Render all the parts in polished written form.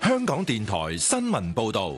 香港電台新聞報道。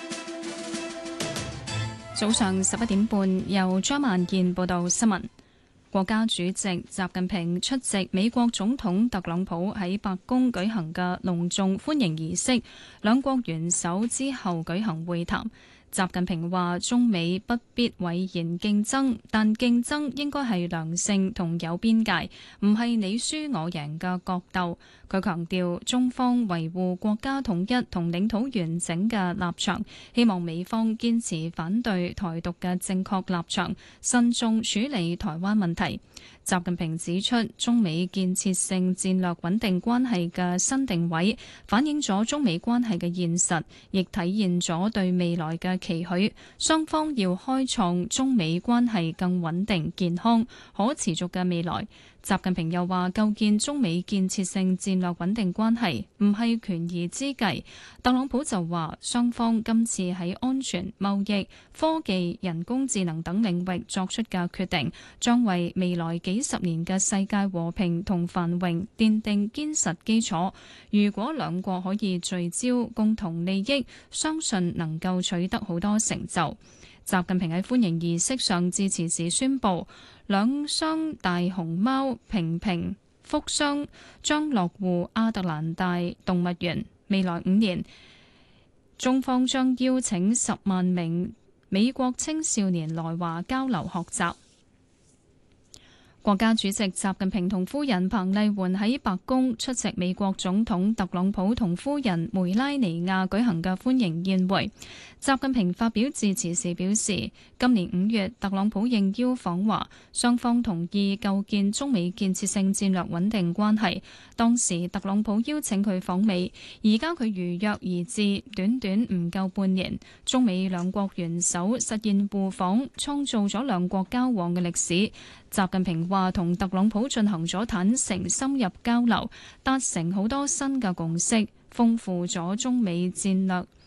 早上11點半，由張萬健報道新聞。國家主席習近平出席美國總統特朗普喺白宮舉行嘅隆重歡迎儀式，兩國元首之後舉行會談。習近平話：中美不必諱言競爭，但競爭應該係良性同有邊界，唔係你輸我贏嘅角鬥。佢強調，中方維護國家統一同領土完整嘅立場，希望美方堅持反對台獨嘅正確立場，慎重處理台灣問題。習近平指出，中美建設性戰略穩定關係嘅新定位，反映咗中美關係嘅現實，亦體現咗對未來嘅期許。雙方要開創中美關係更穩定、健康、可持續嘅未來。習近平又話，構建中美建設性戰略穩定關係唔係權宜之計。特朗普就話，雙方今次喺安全、貿易、科技、人工智能等領域作出嘅決定，將為未來幾十年嘅世界和平同繁榮奠定堅實基礎。如果兩國可以聚焦共同利益，相信能夠取得好多成就。習近平喺歡迎儀式上致辭時宣布，兩雙大熊貓平平、福雙將落戶亞特蘭大動物園。未來5年，中方將邀請10萬名美國青少年來華交流學習。國家主席習近平同夫人彭麗媛喺白宮出席美國總統特朗普同夫人梅拉尼亞舉行嘅歡迎宴會。習近平發表致辭時表示，今年5月特朗普應邀訪華，雙方同意構建中美建設性戰略穩定關係。當時特朗普邀請佢訪美，而家佢如約而至，短短唔夠半年，中美兩國元首實現互訪，創造咗兩國交往嘅歷史。習近平話，同特朗普進行咗坦誠深入交流，達成好多新嘅共識，豐富咗中美建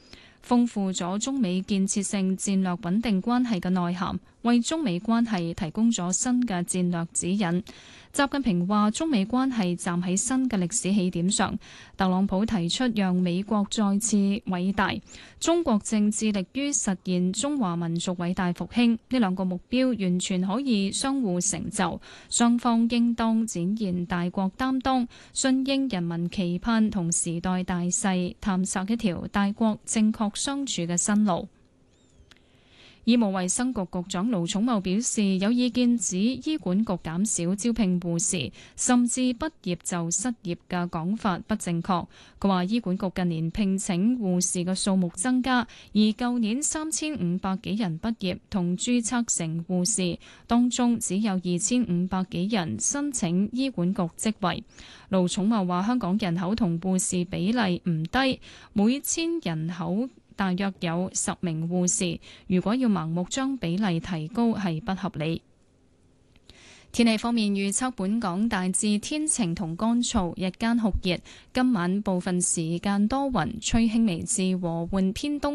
設性戰略穩定關係嘅內涵，為中美關係提供咗新嘅戰略指引。習近平話，中美關係站喺新嘅歷史起點上。特朗普提出讓美國再次偉大，中國正致力於實現中華民族偉大復興，呢兩個目標完全可以相互成就。雙方應當展現大國擔當，順應人民期盼同時代大勢，探索一條大國正確相處嘅新路。醫務衛生局局長盧寵茂表示，有意見指醫管局減少招聘護士，甚至畢業就失業嘅講法不正確。佢話醫管局近年聘請護士嘅數目增加，而舊年3500幾人畢業同註冊成護士，當中只有2500幾人申請醫管局職位。盧寵茂話，香港人口同護士比例唔低，每1000人口大約有10名護士，如果要盲目將比例提高係不合理。天氣方面預測，本港大致天晴同乾燥，日間酷熱，今晚部分時間多雲，吹輕微至和緩偏東